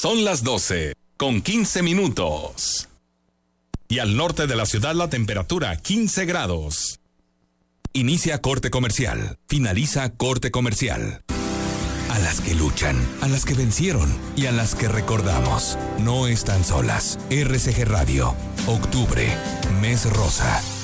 Son las 12:15. Y al norte de la ciudad la temperatura 15 grados. Inicia corte comercial. Finaliza corte comercial. A las que luchan, a las que vencieron y a las que recordamos. No están solas. RCG Radio. Octubre. Mes rosa.